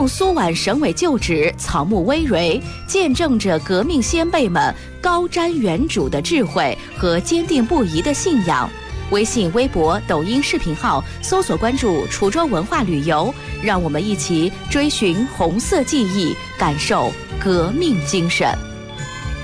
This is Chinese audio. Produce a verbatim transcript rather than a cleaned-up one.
用苏皖省委旧址草木葳蕤，见证着革命先辈们高瞻远瞩的智慧和坚定不移的信仰。微信、微博、抖音视频号搜索关注滁州文化旅游，让我们一起追寻红色记忆，感受革命精神。